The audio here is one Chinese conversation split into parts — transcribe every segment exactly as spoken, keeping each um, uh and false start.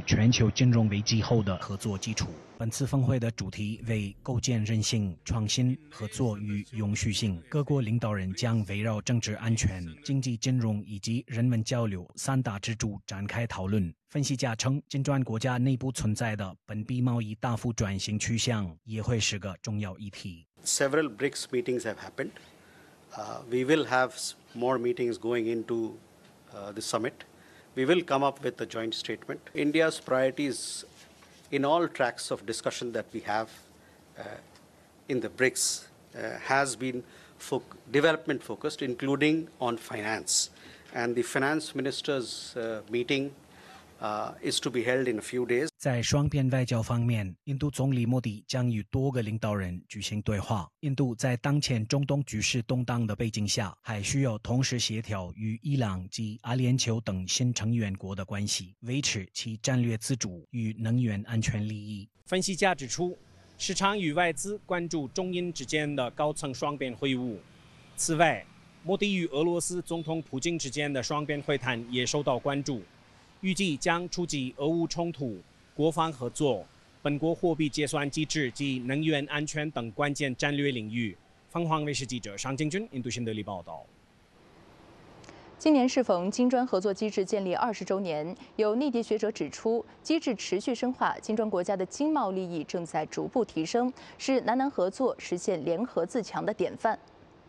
全球金融危机后的合作基础。本次峰会的主题为构建韧性、创新、合作与永续性。各国领导人将围绕政治安全、经济金融以及人文交流三大支柱展开讨论。分析家称，金砖国家内部存在的本币贸易大幅转型趋向也会是个重要议题。 Several B R I C S meetings have happened. Uh, we will have more meetings going into uh, the summit. We will come up with a joint statement. India's priorities in all tracks of discussion that we have uh, in the B R I C S uh, has been fo- development focused, including on finance. And the finance ministers' uh, meeting Uh, is to be held in a few days. 在双边外交方面，印度总理莫迪将与多个领导人举行对话。印度在当前中东局势动荡的背景下，还需要同时协调与伊朗及阿联酋等新成员国的关系，维持其战略自主与能源安全利益。分析家指出，市场与外资关注中印之间的高层双边会晤。此外，莫迪与俄罗斯总统普京之间的双边会谈也受到关注。预计将触及俄乌冲突、国防合作、本国货币结算机制及能源安全等关键战略领域。凤凰卫视记者尚敬军印度新德里报道。 今年适逢金砖合作机制建立二十周年，有内地学者指出，机制持续深化，金砖国家的经贸利益正在逐步提升，是南南合作实现联合自强的典范。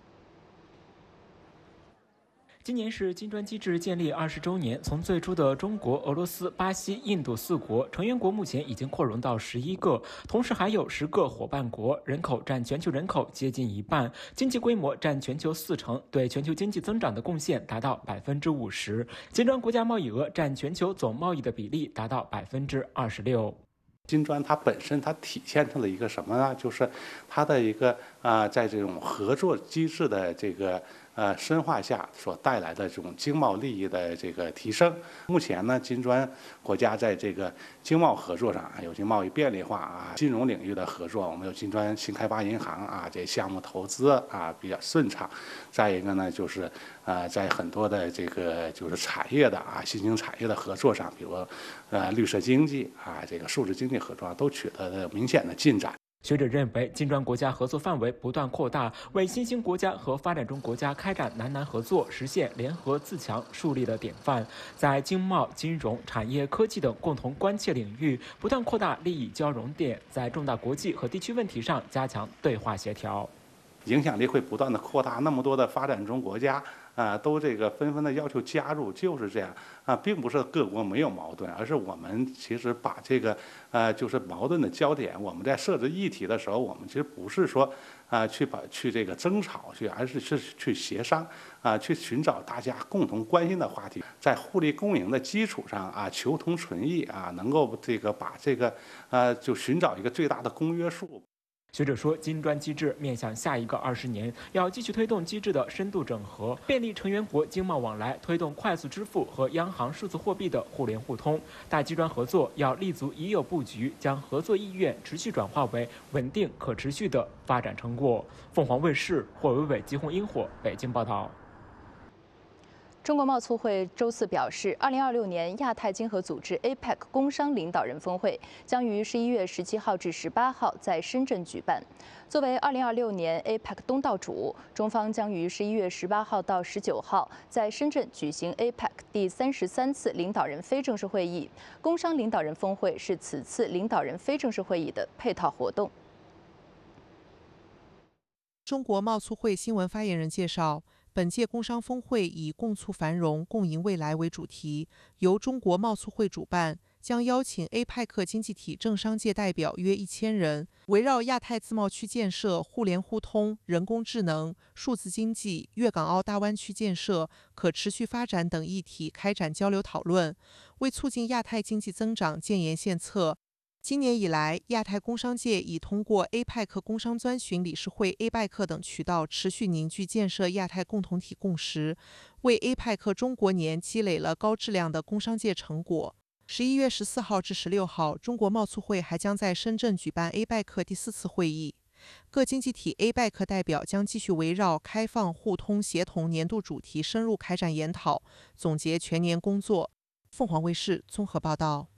今年是金砖机制建立二十周年，从最初的中国、俄罗斯、巴西、印度四国成员国，目前已经扩容到十一个，同时还有十个伙伴国，人口占全球人口接近一半，经济规模占全球四成，对全球经济增长的贡献达到百分之五十。金砖国家贸易额占全球总贸易的比例达到百分之二十六。 金砖它本身它体现出了一个什么呢？就是它的一个啊、呃，在这种合作机制的这个。呃，深化下所带来的这种经贸利益的这个提升。目前呢，金砖国家在这个经贸合作上，有些贸易便利化啊，金融领域的合作，我们有金砖新开发银行啊，这项目投资啊比较顺畅。再一个呢，就是呃，在很多的这个就是产业的啊，新兴产业的合作上，比如呃绿色经济啊，这个数字经济合作都取得了明显的进展。 学者认为，金砖国家合作范围不断扩大，为新兴国家和发展中国家开展南南合作、实现联合自强树立了典范。在经贸、金融、产业、科技等共同关切领域，不断扩大利益交融点，在重大国际和地区问题上加强对话协调。 影响力会不断的扩大，那么多的发展中国家啊，都这个纷纷的要求加入，就是这样啊，并不是各国没有矛盾，而是我们其实把这个呃，就是矛盾的焦点，我们在设置议题的时候，我们其实不是说啊去把去这个争吵去，而是是去协商啊，去寻找大家共同关心的话题，在互利共赢的基础上啊，求同存异啊，能够这个把这个呃，就寻找一个最大的公约数。 学者说，金砖机制面向下一个二十年，要继续推动机制的深度整合，便利成员国经贸往来，推动快速支付和央行数字货币的互联互通。大金砖合作要立足已有布局，将合作意愿持续转化为稳定可持续的发展成果。凤凰卫视霍伟伟、吉鸿英火北京报道。 中国贸促会周四表示，二零二六年亚太经合组织 A P E C 工商领导人峰会将于十一月十七号至十八号在深圳举办。作为二零二六年 A P E C 东道主，中方将于十一月十八号到十九号在深圳举行 A P E C 第三十三次领导人非正式会议。工商领导人峰会是此次领导人非正式会议的配套活动。 中国贸促会新闻发言人介绍，本届工商峰会以共促繁荣、共赢未来为主题，由中国贸促会主办，将邀请 A P E C 经济体政商界代表约一千人，围绕亚太自贸区建设、互联互通、人工智能、数字经济、粤港澳大湾区建设、可持续发展等议题开展交流讨论，为促进亚太经济增长建言献策。今年以来，亚太工商界已通过 A P E C 工商专询理事会 A B E C 等渠道，持续凝聚建设亚太共同体共识，为 A P E C 中国年积累了高质量的工商界成果。十一月十四号至十六号，中国贸促会还将在深圳举办 A B E C 第四次会议。各经济体 A B E C 代表将继续围绕开放、互通、协同年度主题深入开展研讨，总结全年工作。凤凰卫视综合报道。